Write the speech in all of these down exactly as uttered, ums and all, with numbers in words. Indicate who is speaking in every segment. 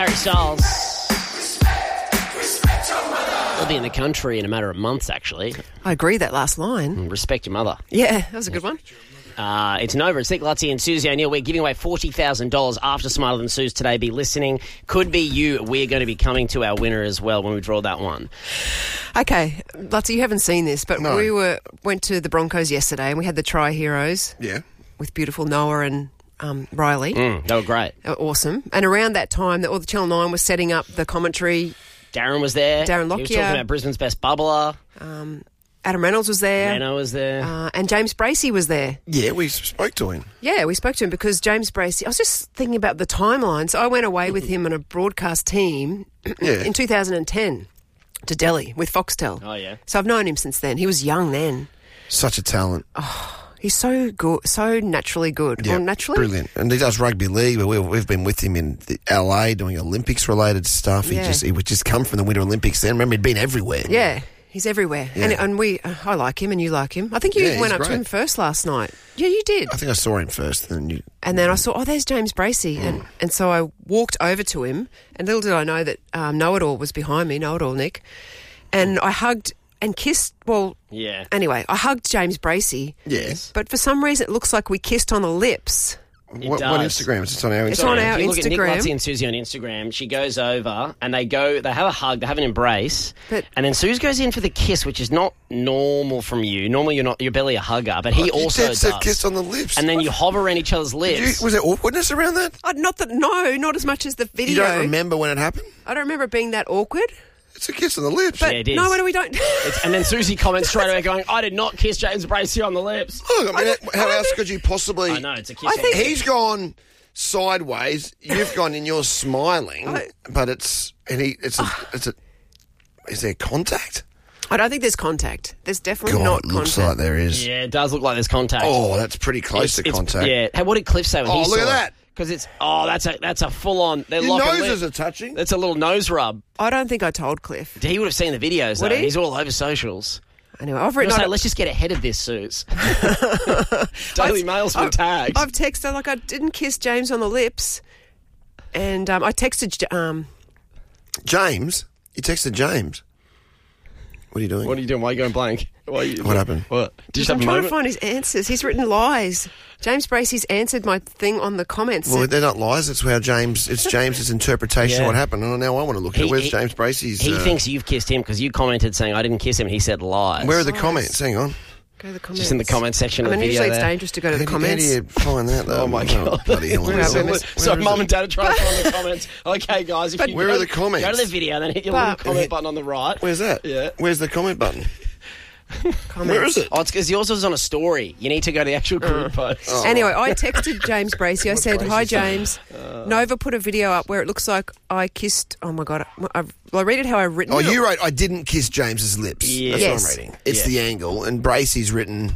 Speaker 1: Harry Styles. He'll be in the country in a matter of months, actually.
Speaker 2: I agree, that last line.
Speaker 1: Respect your mother.
Speaker 2: Yeah, that was a good one.
Speaker 1: Uh, it's Nova. It's Nick Lutzi and Susie O'Neill. We're giving away forty thousand dollars after Smarter Than Suze today. Be listening. Could be you. We're going to be coming to our winner as well when we draw that one.
Speaker 2: Okay, Lutzi, you haven't seen this, but
Speaker 3: No.
Speaker 2: we were went to the Broncos yesterday and we had the Tri-Heroes
Speaker 3: Yeah.
Speaker 2: with beautiful Noah and um, Riley.
Speaker 1: Mm, they were great.
Speaker 2: They were awesome. And around that time, that all the Channel nine was setting up the commentary.
Speaker 1: Darren was there.
Speaker 2: Darren
Speaker 1: He was
Speaker 2: Lockyer.
Speaker 1: talking about Brisbane's best bubbler.
Speaker 2: Um, Adam Reynolds was there.
Speaker 1: Renault was there.
Speaker 2: Uh, and James Bracey was there.
Speaker 3: Yeah, we spoke to him.
Speaker 2: Yeah, we spoke to him because James Bracey... I was just thinking about the timeline. So I went away with him on a broadcast team
Speaker 3: Yeah.
Speaker 2: in two thousand ten to Delhi with Foxtel.
Speaker 1: Oh, yeah.
Speaker 2: So I've known him since then. He was young then.
Speaker 3: Such a talent.
Speaker 2: He's so good, so naturally good.
Speaker 3: Yeah,
Speaker 2: Well, naturally?
Speaker 3: brilliant. And he does rugby league, but we've, we've been with him in the L A doing Olympics-related stuff. He
Speaker 2: Yeah.
Speaker 3: just he would just come from the Winter Olympics then. Remember, he'd been everywhere.
Speaker 2: Yeah, he's everywhere.
Speaker 3: Yeah.
Speaker 2: And and we, uh, I like him and you like him. I think you
Speaker 3: Yeah,
Speaker 2: went
Speaker 3: he's
Speaker 2: up to
Speaker 3: great.
Speaker 2: him first last night. Yeah, you did.
Speaker 3: I think I saw him first. Then you,
Speaker 2: And then I saw, oh, there's James Bracey.
Speaker 3: Mm.
Speaker 2: And, and so I walked over to him, and little did I know that um, Know-It-All was behind me, Know-It-All Nick. And I hugged and kissed, well,
Speaker 1: Yeah.
Speaker 2: anyway, I hugged James Bracey.
Speaker 3: yes.
Speaker 2: But for some reason, it looks like we kissed on the lips.
Speaker 1: It
Speaker 3: What, what
Speaker 1: does.
Speaker 3: Instagram? It's on our Instagram.
Speaker 2: It's on our
Speaker 1: If you look at Nick
Speaker 2: Instagram.
Speaker 1: Lutzi and Susie on Instagram, she goes over and they go, they have a hug, they have an embrace,
Speaker 2: But-
Speaker 1: and then Suze goes in for the kiss, which is not normal from you. Normally, you're not, you're barely a hugger, but he
Speaker 3: You
Speaker 1: also
Speaker 3: dead
Speaker 1: does.
Speaker 3: set kissed on the lips.
Speaker 1: And then you hover around each other's
Speaker 3: Did
Speaker 1: lips.
Speaker 3: you, was there awkwardness around that?
Speaker 2: Oh, not that, no, not as much as the video.
Speaker 3: You don't remember when it happened?
Speaker 2: I don't remember it being that awkward.
Speaker 3: It's a kiss on the lips.
Speaker 2: But
Speaker 1: Yeah, it is.
Speaker 2: no, what we don't.
Speaker 1: It's- and then Susie comments straight away, going, "I did not kiss James Bracey on the lips."
Speaker 3: Look, I mean, how else could you possibly...
Speaker 1: I know it's a kiss.
Speaker 2: I
Speaker 1: on
Speaker 2: think-
Speaker 1: the lips.
Speaker 3: He's gone sideways. You've gone and you're smiling,
Speaker 2: I-
Speaker 3: but it's and he it's a, it's a. Is there contact?
Speaker 2: I don't think there's contact. There's definitely
Speaker 3: God,
Speaker 2: not
Speaker 3: it looks
Speaker 2: contact.
Speaker 3: like there is.
Speaker 1: Yeah, it does look like there's contact.
Speaker 3: Oh, that's pretty close
Speaker 1: It's-
Speaker 3: to
Speaker 1: it's-
Speaker 3: contact.
Speaker 1: Yeah. Hey, what did Cliff say when
Speaker 3: Oh,
Speaker 1: he
Speaker 3: look
Speaker 1: saw
Speaker 3: at that.
Speaker 1: Because it's oh, that's a that's a full on. They're
Speaker 3: Your
Speaker 1: locking
Speaker 3: noses
Speaker 1: lip.
Speaker 3: are touching.
Speaker 1: That's a little nose rub.
Speaker 2: I don't think I told Cliff.
Speaker 1: He would have seen the videos.
Speaker 2: Would
Speaker 1: Though.
Speaker 2: he?
Speaker 1: He's all over socials.
Speaker 2: Anyway, I've
Speaker 1: You'll
Speaker 2: written.
Speaker 1: say,
Speaker 2: I-
Speaker 1: let's just get ahead of this, Suze. Daily Mail's been
Speaker 2: I've,
Speaker 1: tagged.
Speaker 2: I've texted like I didn't kiss James on the lips, and um, I texted J- um,
Speaker 3: James, you texted James. What are you doing?
Speaker 1: What are you doing? Why are you going blank? Why are you,
Speaker 3: What happened?
Speaker 1: What? Did you just
Speaker 2: I'm
Speaker 1: have a
Speaker 2: trying
Speaker 1: moment?
Speaker 2: to find his answers. He's written lies. James Bracey's answered my thing on the comments.
Speaker 3: Well, they're not lies. It's how James. It's James's interpretation
Speaker 1: Yeah.
Speaker 3: of what happened. And now I want to look at
Speaker 1: He-
Speaker 3: it. Where's
Speaker 1: he-
Speaker 3: James Bracey's?
Speaker 1: He
Speaker 3: uh,
Speaker 1: thinks you've kissed him because you commented saying I didn't kiss him. He said lies.
Speaker 3: Where are the
Speaker 2: Lies.
Speaker 3: comments? Hang on.
Speaker 2: Go to the comments.
Speaker 1: Just in the comment section
Speaker 2: I
Speaker 1: of
Speaker 2: mean,
Speaker 1: the video
Speaker 2: usually it's
Speaker 1: there.
Speaker 2: dangerous to go to
Speaker 3: How
Speaker 2: the
Speaker 3: do, how do
Speaker 2: comments.
Speaker 3: you find that? Though?
Speaker 1: Oh my god!
Speaker 3: bloody hell!
Speaker 2: Where
Speaker 3: Where
Speaker 2: is
Speaker 3: is
Speaker 2: it?
Speaker 3: it?
Speaker 1: So
Speaker 3: Where is
Speaker 1: mum
Speaker 3: it?
Speaker 1: and dad are trying to find the comments. Okay, guys, if
Speaker 2: But-
Speaker 1: you
Speaker 3: Where
Speaker 1: go,
Speaker 3: are the comments?
Speaker 1: Go to the video, then hit your
Speaker 2: But-
Speaker 1: little comment button on the right.
Speaker 3: Where's that?
Speaker 1: Yeah.
Speaker 3: Where's the comment button?
Speaker 2: Comments.
Speaker 3: Where is it?
Speaker 1: Oh, it's because yours was on a story. You need to go to the actual group post.
Speaker 3: Oh.
Speaker 2: Anyway, I texted James Bracey. I said, "Hi,
Speaker 3: Bracey?
Speaker 2: James. Nova put a video up where it looks like I kissed. Oh my god! I, I read it how I written
Speaker 3: Oh,
Speaker 2: it.
Speaker 3: you wrote, I didn't kiss James's lips.
Speaker 1: Yeah.
Speaker 3: That's
Speaker 2: Yes.
Speaker 3: what I'm reading. It's
Speaker 1: Yeah.
Speaker 3: the angle. And Bracey's written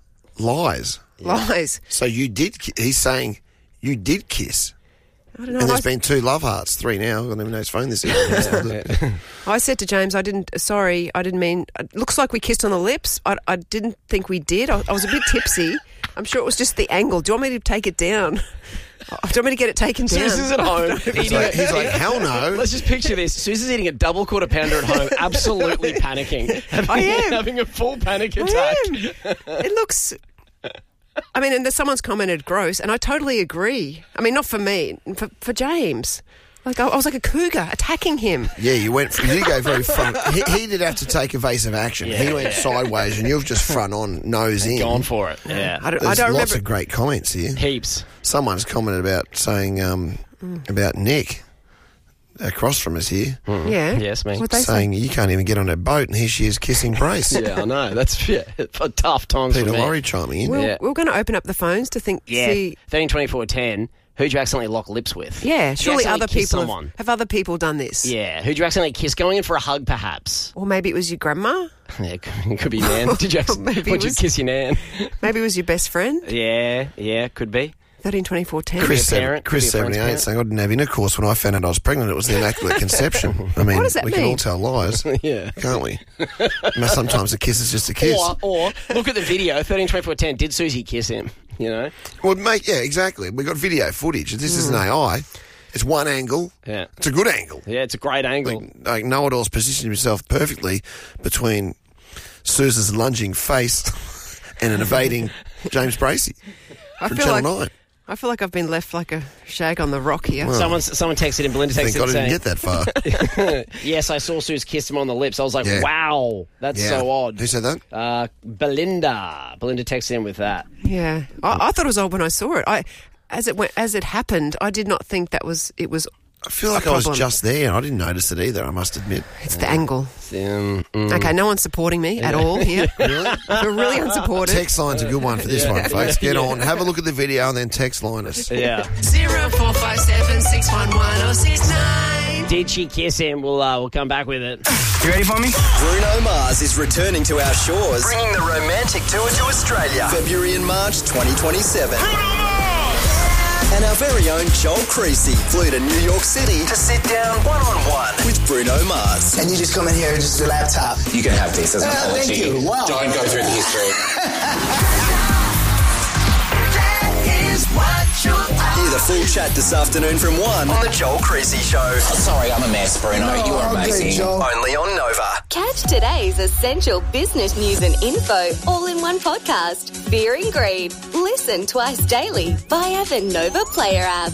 Speaker 3: lies.
Speaker 2: lies.
Speaker 3: So you did, ki- he's saying you did kiss.
Speaker 2: I don't know.
Speaker 3: And
Speaker 2: I,
Speaker 3: there's been two love hearts, three now. I don't even know his phone this evening.
Speaker 2: I said to James, "I didn't. Sorry, I didn't mean. It looks like we kissed on the lips. I, I didn't think we did. I, I was a bit tipsy. I'm sure it was just the angle. Do you want me to take it down? Do you want me to get it taken down?"
Speaker 1: Susan's at home.
Speaker 3: He's
Speaker 1: eating
Speaker 3: like,
Speaker 1: a-
Speaker 3: he's like, hell no.
Speaker 1: Let's just picture this. Susan's eating a double quarter pounder at home, absolutely panicking. Having,
Speaker 2: I am.
Speaker 1: having a full panic
Speaker 2: I
Speaker 1: attack.
Speaker 2: am. It looks. I mean, and there's someone's commented gross, and I totally agree. I mean, not for me, for, for James. Like, I, I was like a cougar attacking him.
Speaker 3: Yeah, you went. You did go very front. He, he did have to take evasive action. He went sideways, and you've just front on, nose in.
Speaker 1: Gone for it. Yeah.
Speaker 2: I don't, I
Speaker 3: There's
Speaker 2: don't
Speaker 3: lots
Speaker 2: remember.
Speaker 3: of great comments here.
Speaker 1: Heaps.
Speaker 3: Someone's commented about saying um, about Nick across from us here,
Speaker 2: Yeah.
Speaker 1: Yes, me.
Speaker 2: What they say?
Speaker 3: saying you can't even get on a boat, and here she is kissing Brace.
Speaker 1: Yeah, I know. That's yeah, for tough times
Speaker 3: Peter
Speaker 1: for me.
Speaker 3: Lorry chiming in.
Speaker 2: We're,
Speaker 1: Yeah.
Speaker 2: we're going to open up the phones to think.
Speaker 1: Yeah.
Speaker 2: See,
Speaker 1: thirteen twenty-four ten. Who'd you accidentally lock lips with?
Speaker 2: yeah.
Speaker 1: Did you
Speaker 2: Surely
Speaker 1: accidentally
Speaker 2: other
Speaker 1: kiss
Speaker 2: people
Speaker 1: someone?
Speaker 2: have, have other people done this.
Speaker 1: Yeah. Who'd you accidentally kiss? Going in for a hug, perhaps.
Speaker 2: Or maybe it was your grandma.
Speaker 1: Yeah, it could, it could be Nan. Did you accidentally
Speaker 2: Maybe it
Speaker 1: would you
Speaker 2: was-
Speaker 1: kiss your Nan?
Speaker 2: Maybe it was your best friend.
Speaker 1: Yeah, yeah, could be.
Speaker 2: Thirteen twenty four ten.
Speaker 3: Chris,
Speaker 1: Could be a
Speaker 3: seven,
Speaker 1: parent,
Speaker 3: Chris
Speaker 1: could be a friend's
Speaker 3: seventy-eight
Speaker 1: parent.
Speaker 3: saying I didn't have intercourse when I found out I was pregnant. It was the immaculate conception. I mean,
Speaker 2: What does that
Speaker 3: we can
Speaker 2: mean?
Speaker 3: all tell lies,
Speaker 1: Yeah.
Speaker 3: can't we? Sometimes a kiss is just a kiss.
Speaker 1: Or, or look at the video. thirteen twenty-four ten. Did Susie kiss him? You know.
Speaker 3: Well, mate, yeah, exactly. We got video footage. This is an A I, It's one angle.
Speaker 1: Yeah.
Speaker 3: It's a good angle.
Speaker 1: Yeah, it's a great angle.
Speaker 3: Like, like Know-It-All's positioned himself perfectly between Suze's lunging face and an evading James Bracey
Speaker 2: I
Speaker 3: from
Speaker 2: feel
Speaker 3: Channel
Speaker 2: like
Speaker 3: nine.
Speaker 2: I feel like I've been left like a shag on the rock here.
Speaker 3: Well,
Speaker 1: Someone, someone texted in, Belinda
Speaker 3: Thank
Speaker 1: texted
Speaker 3: God I
Speaker 1: saying,
Speaker 3: didn't get that far.
Speaker 1: yes, I saw Suze kiss him on the lips. I was like,
Speaker 3: Yeah.
Speaker 1: wow, that's
Speaker 3: Yeah.
Speaker 1: so odd.
Speaker 3: Who said that?
Speaker 1: Uh, Belinda. Belinda texted in with that.
Speaker 2: Yeah, I, I thought it was odd when I saw it. I, as it went, as it happened, I did not think that was it was.
Speaker 3: I feel
Speaker 2: a
Speaker 3: like I was
Speaker 2: problem.
Speaker 3: just there. I didn't notice it either, I must admit.
Speaker 2: It's the angle.
Speaker 1: Um, mm.
Speaker 2: Okay, no one's supporting me at all here.
Speaker 3: Really?
Speaker 2: We're really unsupported.
Speaker 3: Text line's a good one for this one, folks. Get on. Have a look at the video and then text line us.
Speaker 1: Yeah.
Speaker 2: Zero four five seven six one one oh six nine.
Speaker 1: Did she kiss him? We'll, uh, we'll come back with it.
Speaker 4: You ready for me?
Speaker 5: Bruno Mars is returning to our shores, bringing the romantic tour to Australia. February and March twenty twenty-seven. And our very own Joel Creasy flew to New York City to sit down one-on-one with Bruno Mars.
Speaker 4: And you just come in here with just a laptop.
Speaker 6: You can have this as an
Speaker 4: Uh,
Speaker 6: apology.
Speaker 4: thank you. Wow.
Speaker 6: Don't go through the history.
Speaker 5: Hear the full chat this afternoon from one on the Joel Creasy Show.
Speaker 6: Oh, sorry, I'm a mess, Bruno. you are
Speaker 4: okay,
Speaker 6: amazing.
Speaker 4: Joel.
Speaker 5: Only on Nova.
Speaker 7: Catch today's essential business news and info all in one podcast. Fear and Greed. Listen twice daily via the Nova Player app.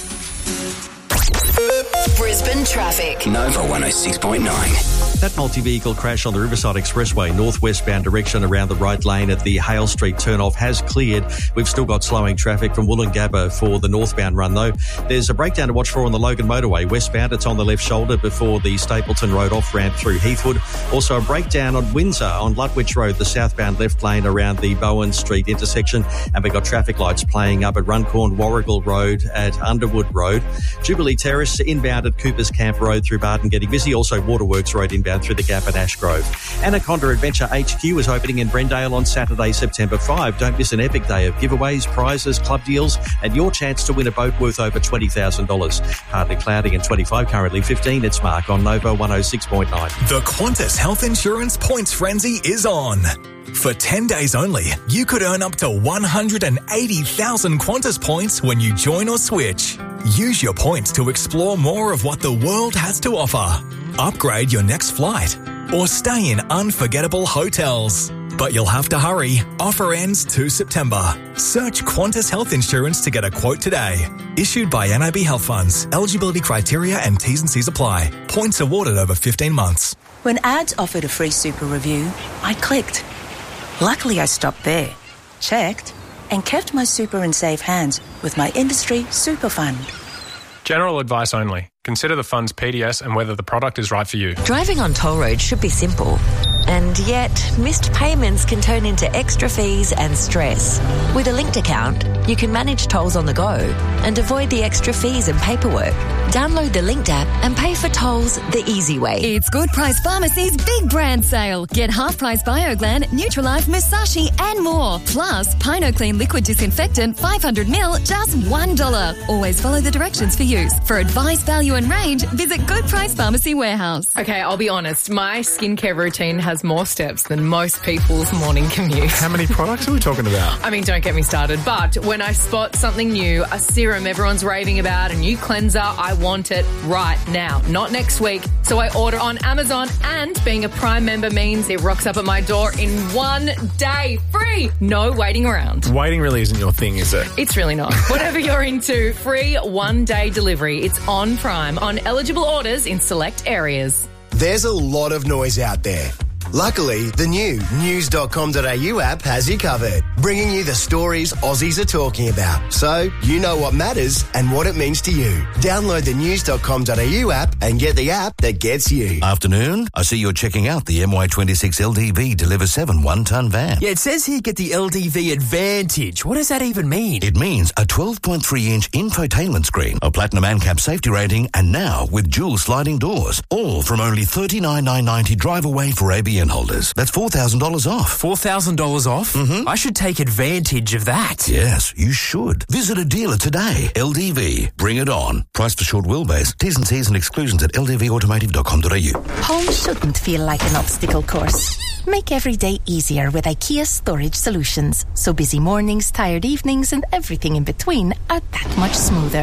Speaker 7: Brisbane traffic.
Speaker 6: Nova one oh six point nine.
Speaker 8: That multi-vehicle crash on the Riverside Expressway, northwestbound direction around the right lane at the Hale Street turnoff has cleared. We've still got slowing traffic from Wollongabba for the northbound run, though. There's a breakdown to watch for on the Logan Motorway. Westbound, it's on the left shoulder before the Stapleton Road off-ramp through Heathwood. Also a breakdown on Windsor on Lutwich Road, the southbound left lane around the Bowen Street intersection. And we've got traffic lights playing up at Runcorn, Warrigal Road at Underwood Road. Jubilee Terrace inbound at Coopers Camp Road through Barton getting busy. Also Waterworks Road inbound through the gap at Ashgrove. Anaconda Adventure H Q is opening in Brendale on Saturday, September fifth. Don't miss an epic day of giveaways, prizes, club deals, and your chance to win a boat worth over twenty thousand dollars. Partly cloudy and twenty-five, currently fifteen. It's Mark on Nova one oh six point nine.
Speaker 9: The Qantas Health Insurance Points Frenzy is on. For ten days only, you could earn up to one hundred eighty thousand Qantas points when you join or switch. Use your points to explore more of what the world has to offer. Upgrade your next flight or stay in unforgettable hotels. But you'll have to hurry. Offer ends the second of September. Search Qantas Health Insurance to get a quote today. Issued by N I B Health Funds. Eligibility criteria and T's and C's apply. Points awarded over fifteen months.
Speaker 10: When ads offered a free super review, I clicked. Luckily, I stopped there, checked, and kept my super in safe hands with my industry super fund.
Speaker 11: General advice only. Consider the fund's P D S and whether the product is right for you.
Speaker 12: Driving on toll roads should be simple. And yet, missed payments can turn into extra fees and stress. With a linked account, you can manage tolls on the go and avoid the extra fees and paperwork. Download the Linked app and pay for tolls the easy way.
Speaker 13: It's Good Price Pharmacy's big brand sale. Get half-price BioGlan, Nutralife, Musashi and more. Plus, PinoClean Liquid Disinfectant five hundred milliliters, just one dollar. Always follow the directions for use. For advice, value and range, visit Good Price Pharmacy Warehouse.
Speaker 14: Okay, I'll be honest. My skincare routine has more steps than most people's morning commute.
Speaker 11: How many products are we talking about?
Speaker 14: I mean, don't get me started. But when I spot something new, a serum everyone's raving about, a new cleanser, I want it right now, not next week. So I order on Amazon, and being a Prime member means it rocks up at my door in one day. Free! No waiting around.
Speaker 11: Waiting really isn't your thing, is it?
Speaker 14: It's really not. Whatever you're into, free one-day delivery. It's on Prime on eligible orders in select areas.
Speaker 15: There's a lot of noise out there. Luckily, the new news dot com dot a u app has you covered, bringing you the stories Aussies are talking about, so you know what matters and what it means to you. Download the news dot com dot a u app and get the app that gets you.
Speaker 16: Afternoon, I see you're checking out the M Y twenty-six L D V Deliver seven one-ton van.
Speaker 17: Yeah, it says here get the L D V Advantage. What does that even mean?
Speaker 16: It means a twelve point three inch infotainment screen, a platinum ANCAP safety rating, and now with dual sliding doors, all from only thirty-nine thousand nine hundred ninety drive away for A B N holders. That's four thousand dollars off.
Speaker 17: four thousand dollars off?
Speaker 16: Mm-hmm.
Speaker 17: I should take advantage of that.
Speaker 16: Yes, you should. Visit a dealer today. L D V. Bring it on. Price for short wheelbase. T's and C's and exclusions at l d v automotive dot com dot a u.
Speaker 18: Home shouldn't feel like an obstacle course. Make every day easier with IKEA Storage Solutions, so busy mornings, tired evenings, and everything in between are that much smoother.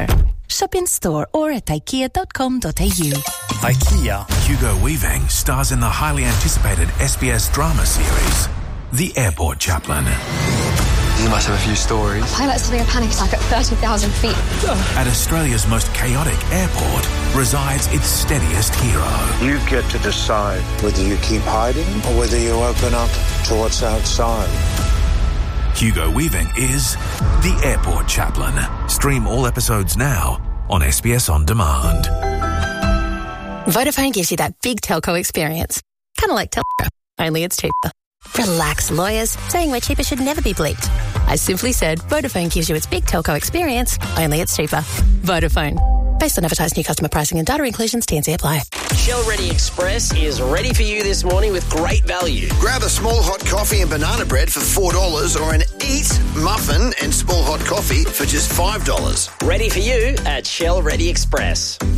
Speaker 18: Shop in store or at ikea dot com dot a u.
Speaker 19: IKEA. Hugo Weaving stars in the highly anticipated S B S drama series, The Airport Chaplain.
Speaker 20: You must have a few stories.
Speaker 21: A pilot's having a panic attack at thirty thousand feet.
Speaker 19: At Australia's most chaotic airport resides its steadiest hero.
Speaker 22: You get to decide whether you keep hiding or whether you open up to what's outside.
Speaker 19: Hugo Weaving is The Airport Chaplain. Stream all episodes now on S B S On Demand.
Speaker 23: Vodafone gives you that big telco experience. Kind of like Telstra, only it's cheaper. Relax, lawyers. Saying we're cheaper should never be bleeped. I simply said Vodafone gives you its big telco experience, only it's cheaper. Vodafone. Based on advertised new customer pricing and data inclusions, T N C apply.
Speaker 1: Shell Ready Express is ready for you this morning with great value.
Speaker 3: Grab a small hot coffee and banana bread for four dollars or an Eat muffin and small hot coffee for just five dollars.
Speaker 1: Ready for you at Shell Ready Express.